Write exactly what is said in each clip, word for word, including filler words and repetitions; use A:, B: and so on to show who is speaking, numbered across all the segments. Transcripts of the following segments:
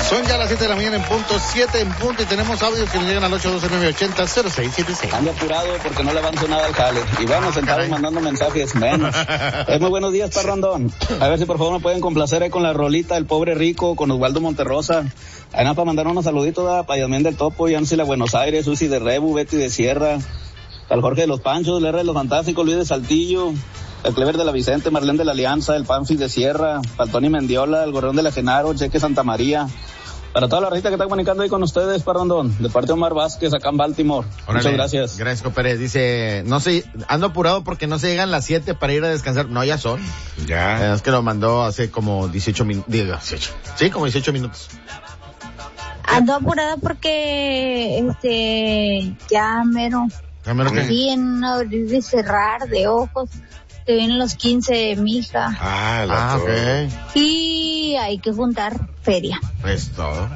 A: Son ya las siete de la mañana en punto, siete en punto, y tenemos audios que nos llegan al ocho doce nueve ochenta cero seis siete seis.
B: Ando apurado porque no le avanzo nada al jale. Y bueno, sentado y mandando mensajes, menos. Eh, muy buenos días, Parrandón. A ver si por favor me pueden complacer ahí con la rolita El Pobre Rico, con Osvaldo Monterrosa. Ahí nada para mandar unos saluditos a Payasmén del Topo, Yancy de Buenos Aires, Susi de Rebu, Betty de Sierra, al Jorge de los Panchos, el R de los Fantásticos, Luis de Saltillo, el Clever de la Vicente, Marlene de la Alianza, el Panfi de Sierra, al Tony Mendiola, el Gorrón de la Genaro, Cheque Santa María. Para toda la racita que está comunicando ahí con ustedes, Parrandón, de parte de Omar Vázquez, acá en Baltimore. Órale, muchas gracias.
C: Gracias, Pérez. Dice, no sé, ando apurado porque no se llegan las siete para ir a descansar. No, ya son.
A: Ya.
C: Eh, es que lo mandó hace como dieciocho minutos. dieciocho. Sí, como dieciocho minutos.
D: Ando apurada porque, este, ya mero.
C: ¿Ya mero qué?
D: Sí, en un abrir y cerrar de ojos. Que vienen los quince de mi hija.
A: Ah, la
C: ah ok.
D: Y hay que juntar feria.
C: Pues todo.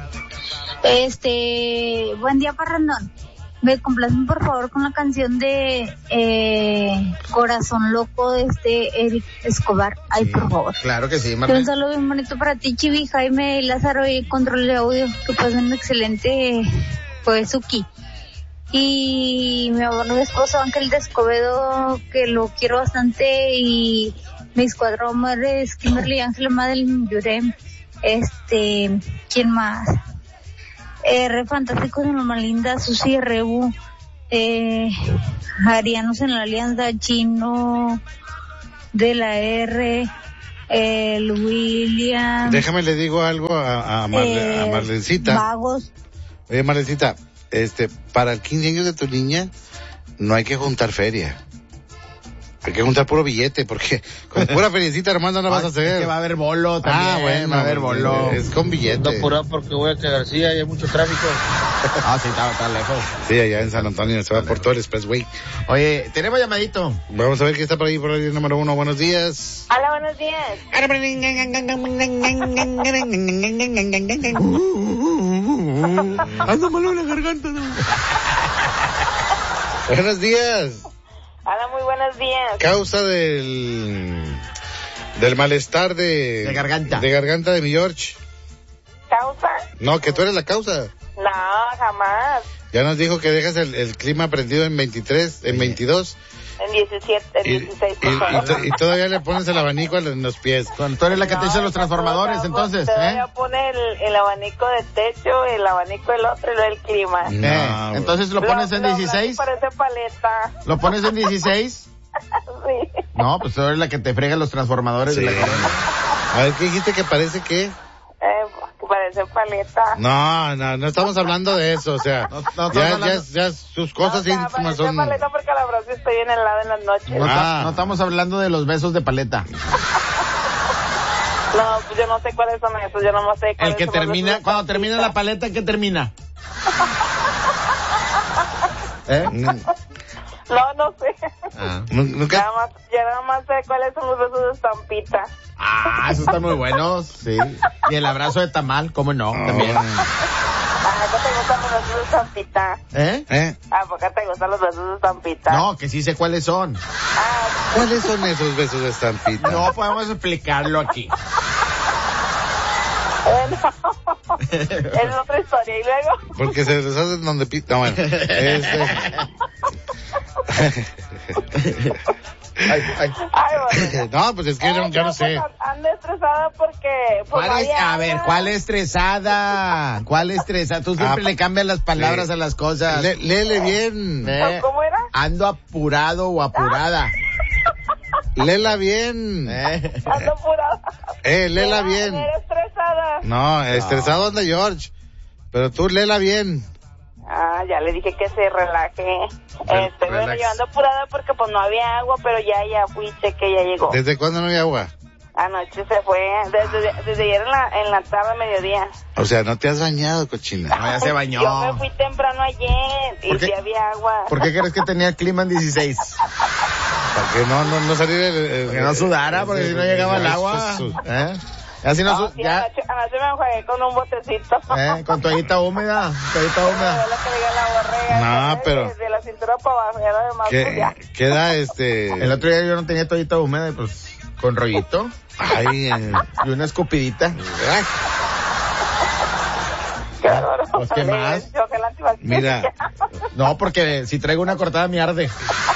D: Este, buen día, Parrandón. Me complacen por favor con la canción de eh, Corazón Loco de este Eric Escobar. Ay, sí, por favor.
C: Claro que sí,
D: Marlene. Un saludo bien bonito para ti, Chivi, Jaime, Lázaro y control de audio. Que pasen un excelente pues Suki. Y mi amor, mi esposo Ángel de Escobedo, que lo quiero bastante, y mis cuatro amores, Kimberly, Ángel, Madeline, Yurem, este, ¿quién más? Eh, Re Fantásticos en Loma Linda, Susi Rebu, eh, Arianos en la Alianza, Chino de la R, el William.
A: Déjame le digo algo a, a, Marle, eh, a Marlencita.
D: Vagos.
A: Oye, Marlencita, este, para el quince años de tu niña, no hay que juntar feria. Hay que juntar puro billete, porque con pura feriecita, Armando, no vas a hacer.
C: Es que va a haber bolo también.
A: Ah, bueno,
C: va a haber bolo.
A: Es con billete.
E: No apurado porque voy a García y hay mucho tráfico.
C: Ah, sí, está, está lejos.
A: Sí, allá en San Antonio, se va por todo el expressway.
C: Oye, tenemos llamadito.
A: Vamos a ver quién está por ahí, por ahí, número uno. Buenos días.
F: Hola, buenos días.
C: Ando malo en la garganta.
A: Buenos días.
F: Hola, muy buenos días.
A: Causa del del malestar de
C: de garganta.
A: De garganta de mi George.
F: ¿Causa?
A: No, que tú eres la causa.
F: No, jamás.
A: Ya nos dijo que dejas el, el clima prendido en veintitrés, en veintidós.
F: En diecisiete, en
A: y,
F: dieciséis.
A: Y, y, y, y todavía le pones el abanico en los pies.
C: Con, tú eres la que no, te echa los transformadores,
F: no,
C: entonces.
F: Todavía
C: ¿eh?
F: pone el, el abanico de techo, el abanico del otro y luego el clima.
C: No, eh, entonces lo pones
F: lo,
C: en dieciséis.
F: Lo parece paleta.
C: ¿Lo pones en dieciséis?
F: Sí.
C: No, pues tú eres la que te frega los transformadores, sí, de la corona.
A: A ver, ¿qué dijiste que parece que?
F: Eh, que parece paleta.
A: No, no, no estamos hablando de eso, o sea, no, no, ya, ya, ya sus cosas
F: no,
A: íntimas son...
F: No, paleta porque la verdad estoy bien helada en las noches.
C: No,
A: ah.
C: no estamos hablando de los besos de paleta.
F: No, pues yo no sé cuáles son esos, yo no sé cuáles
C: El que
F: son
C: termina, cuando termina la paleta, ¿qué termina? ¿Eh?
F: No, no sé.
C: Ah.
A: ¿Nunca?
F: Nada más, ya nada más sé cuáles son los besos de estampita.
C: Ah, esos están muy buenos, sí. Y el abrazo de tamal, ¿cómo no? Oh. También.
F: ¿A poco te gustan los besos de estampita?
C: ¿Eh?
A: ¿Eh?
F: ¿A poco te gustan los besos de estampita?
C: No, que sí sé cuáles son.
F: Ah,
A: ¿cuáles son esos besos de estampita?
C: No podemos explicarlo aquí.
F: Bueno, es otra historia. ¿Y luego?
A: Porque se les hacen donde pita. No, bueno. Este...
F: ay, ay. Ay, bueno.
A: No, pues es que yo, yo no sé.
F: Pues, ando estresada porque... Pues,
C: ¿Cuál es, a ver, ¿cuál estresada? ¿Cuál estresada? Tú siempre ah, le cambias las palabras sí. a las cosas.
A: Le, léele bien.
F: Eh, ¿Cómo era?
C: Ando apurado o apurada.
A: Léela bien.
F: Eh. Ando apurada.
A: Eh, léela
F: no,
A: bien.
F: No era estresada.
A: No, estresado anda George. Pero tú léela bien.
F: Ah, ya le dije que se relaje. Re este, relax. Bueno, yo ando apurada porque pues no había agua, pero ya, ya fui, cheque, ya llegó.
A: ¿Desde cuándo no había agua?
F: Anoche se fue, desde, desde ayer en la, en la tarde, mediodía.
A: O sea, ¿no te has bañado, cochina?
C: No, ya se bañó.
F: Yo me fui temprano ayer y sí había agua.
C: ¿Por qué crees que tenía el clima en dieciséis?
A: Para que no, no, no saliera el, el,
C: que no sudara, porque el, si no llegaba el, el agua. ¿Eh? Así no,
F: no, sí,
C: ya.
F: Anoche, anoche me enjuagué con un botecito.
C: ¿Eh? Con toallita húmeda, toallita húmeda.
A: No, pero...
F: De, de la cintura para abajo, ya lo demás,
A: ¿Qué,
F: pues ya.
A: Queda este...
C: El otro día yo no tenía toallita húmeda y pues, con rollito.
A: Ay, eh.
C: Y una escupidita.
F: bárbaro.
C: Pues, ¿qué más?
F: Yo que la antibacterial.
A: Mira.
C: No, porque si traigo una cortada me arde.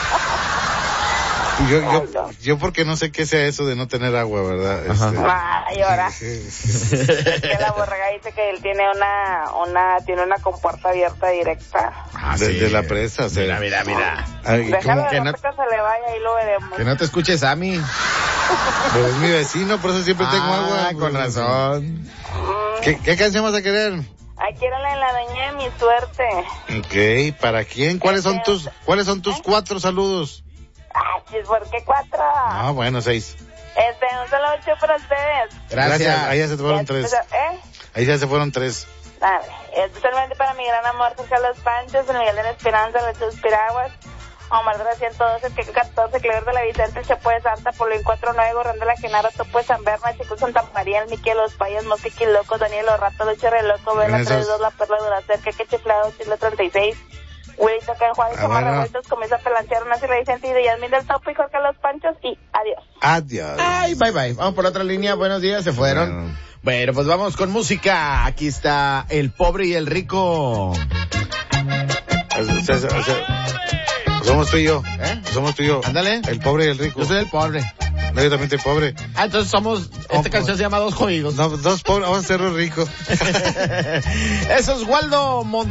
A: Yo, yo, yo porque no sé qué sea eso de no tener agua, ¿verdad?
C: Ajá.
A: Este,
F: Ay, ahora. Es que la borrega dice que él tiene una, una, tiene una compuerta abierta directa.
C: Ah,
A: de,
C: sí.
A: de la presa, o sea.
C: Mira, mira, mira.
A: Ay,
F: Déjalo
A: ¿cómo
F: de
C: que
F: no
C: no-
F: que se le vaya y lo veremos.
C: Que no te escuches, Sammy.
A: Pero es mi vecino, por eso siempre tengo
C: Ah,
A: agua.
C: con razón.
F: Mm,
A: ¿Qué, ¿Qué canción vas a querer?
F: Ay, quiero la de la doña de mi suerte.
A: Ok, ¿para quién? ¿Cuáles son tus, cuáles son tus cuatro saludos?
F: Ah, chis, ¿por qué cuatro?
A: Ah, bueno, seis.
F: Este, un solo ocho para ustedes.
C: Gracias.
A: Ahí ya se te fueron tres.
F: ¿Eh?
A: Ahí ya se fueron tres.
F: Dale. Especialmente para mi gran amor, Jorge Los Panchos, San Miguel de la Esperanza, Los Piraguas, Omar de la ciento doce, que catorce, Clever de la Vicente, el Chapo de Santa, Polín cuatro nueve, Gorrón de la Genaro, Topo de San Berna, Chico Santa María, el Miquel, Los Payas, Mosquiqui Locos, Daniel Los Ratos, Lucho Reloco, Vela
A: Esos-
F: treinta y dos, La Perla Duracerca, Que Chiflado, Chile treinta y seis, Willy Toca en Juárez,
A: Ah,
F: Omar
A: bueno.
F: Revueltos, comienza a pelancear una Sierra Vicente y de Yasmín del Topo y Jorge Los Panchos y adiós.
A: Adiós.
C: Ay, bye bye. Vamos por otra línea. Buenos días, se fueron.
A: Bueno.
C: Bueno, pues vamos con música. Aquí está el pobre y el rico.
A: O sea, o sea, o sea, somos tú y yo.
C: ¿Eh?
A: Somos tú y yo.
C: Ándale.
A: El pobre y el rico.
C: Yo soy el pobre.
A: No, yo también soy pobre.
C: Ah, entonces somos, esta canción se llama Dos Jodidos.
A: No, dos pobres, vamos a ser los ricos.
C: Eso es Waldo Mon